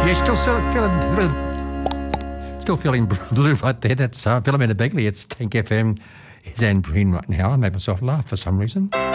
Still feeling blue right there. That's Philomena Begley. It's Tank FM. Is Anne Breen right now. I made myself laugh for some reason.